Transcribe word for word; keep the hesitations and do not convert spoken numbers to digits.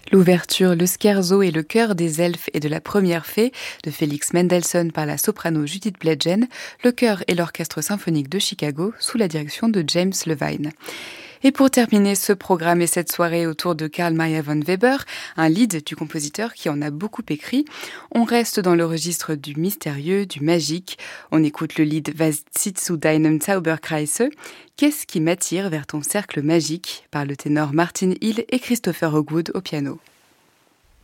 L'ouverture, le scherzo et le chœur des elfes et de la première fée de Félix Mendelssohn par la soprano Judith Bledgen, le chœur et l'orchestre symphonique de Chicago sous la direction de James Levine. Et pour terminer ce programme et cette soirée autour de Carl Maria von Weber, un lied du compositeur qui en a beaucoup écrit, on reste dans le registre du mystérieux, du magique. On écoute le lied Was zieht zu deinem Zauberkreise, Qu'est-ce qui m'attire vers ton cercle magique par le ténor Martin Hill et Christopher Hogwood au piano.